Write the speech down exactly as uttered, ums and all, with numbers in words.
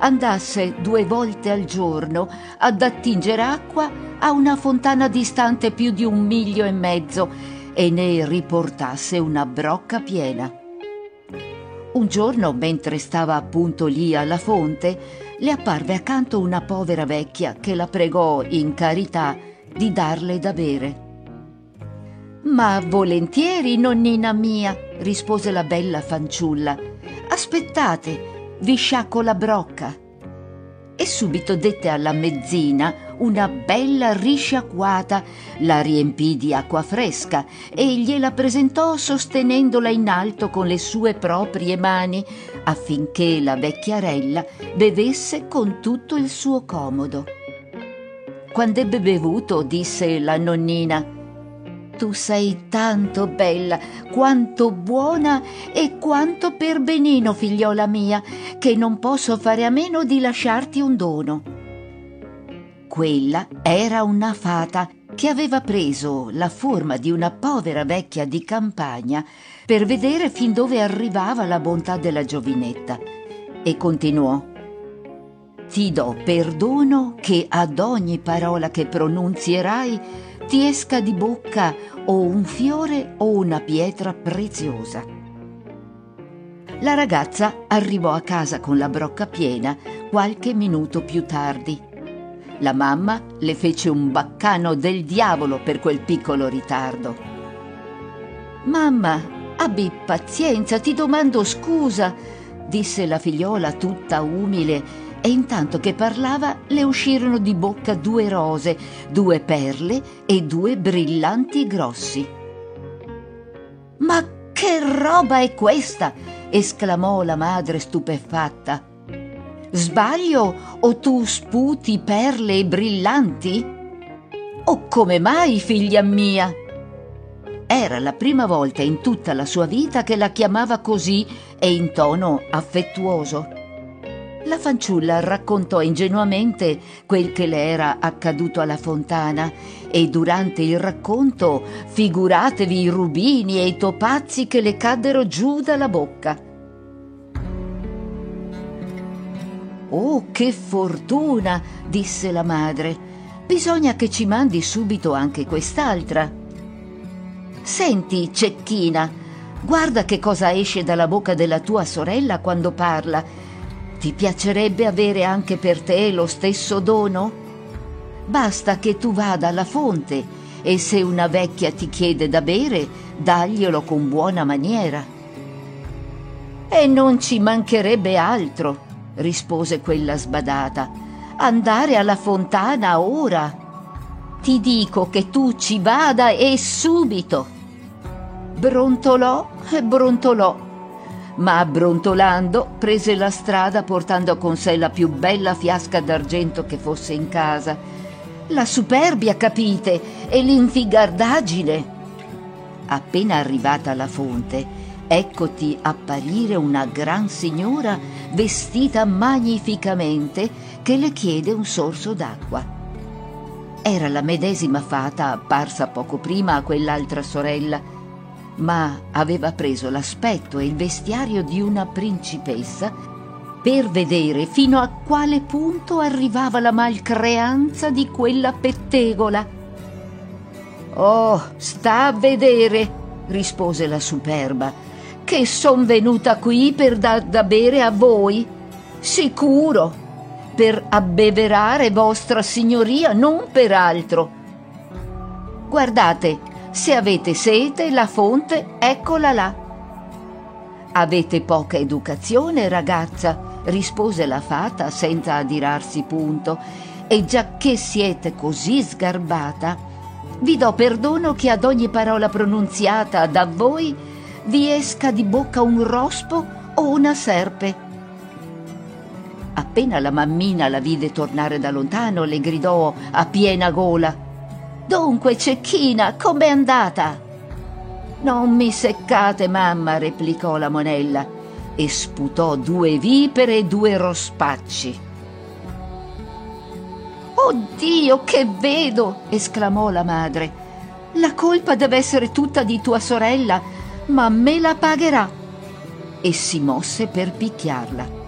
andasse due volte al giorno ad attingere acqua a una fontana distante più di un miglio e mezzo e ne riportasse una brocca piena. Un giorno, mentre stava appunto lì alla fonte, le apparve accanto una povera vecchia che la pregò in carità di darle da bere. «Ma volentieri, nonnina mia», rispose la bella fanciulla. «Aspettate, vi sciacco la brocca». E subito dette alla mezzina una bella risciacquata, la riempì di acqua fresca e gliela presentò sostenendola in alto con le sue proprie mani affinché la vecchiarella bevesse con tutto il suo comodo. Quand'ebbe bevuto, disse la nonnina: «Tu sei tanto bella, quanto buona e quanto perbenino, figliola mia, che non posso fare a meno di lasciarti un dono». Quella era una fata che aveva preso la forma di una povera vecchia di campagna per vedere fin dove arrivava la bontà della giovinetta, e continuò: «Ti do perdono che ad ogni parola che pronunzierai ti esca di bocca o un fiore o una pietra preziosa». La ragazza arrivò a casa con la brocca piena qualche minuto più tardi. La mamma le fece un baccano del diavolo per quel piccolo ritardo. «Mamma, abbi pazienza, ti domando scusa», disse la figliola tutta umile, e intanto che parlava le uscirono di bocca due rose, due perle e due brillanti grossi. «Ma che roba è questa?» esclamò la madre stupefatta. «Sbaglio o tu sputi perle e brillanti? O come mai, figlia mia?» Era la prima volta in tutta la sua vita che la chiamava così e in tono affettuoso. La fanciulla raccontò ingenuamente quel che le era accaduto alla fontana e durante il racconto figuratevi i rubini e i topazi che le caddero giù dalla bocca. «Oh, che fortuna!» disse la madre. «Bisogna che ci mandi subito anche quest'altra. Senti, Cecchina, guarda che cosa esce dalla bocca della tua sorella quando parla. Ti piacerebbe avere anche per te lo stesso dono? Basta che tu vada alla fonte e se una vecchia ti chiede da bere, daglielo con buona maniera». «E non ci mancherebbe altro», rispose quella sbadata, «andare alla fontana ora. Ti dico che tu ci vada e subito». Brontolò e brontolò, ma brontolando prese la strada portando con sé la più bella fiasca d'argento che fosse in casa. La superbia, capite, e l'infigardaggine. Appena arrivata alla fonte, eccoti apparire una gran signora vestita magnificamente che le chiede un sorso d'acqua. Era la medesima fata apparsa poco prima a quell'altra sorella, ma aveva preso l'aspetto e il vestiario di una principessa per vedere fino a quale punto arrivava la malcreanza di quella pettegola. «Oh, sta a vedere», rispose la superba, «che son venuta qui per dar da bere a voi, sicuro, per abbeverare vostra signoria, non per altro. Guardate, se avete sete, la fonte, eccola là». «Avete poca educazione, ragazza», rispose la fata senza adirarsi punto, «e giacché siete così sgarbata, vi do perdono che ad ogni parola pronunziata da voi vi esca di bocca un rospo o una serpe». Appena la mammina la vide tornare da lontano, le gridò a piena gola: «Dunque, Cecchina, com'è andata?» «Non mi seccate, mamma», replicò la monella, e sputò due vipere e due rospacci. «Oh Dio, che vedo!» esclamò la madre. «La colpa deve essere tutta di tua sorella, ma me la pagherà!» E si mosse per picchiarla.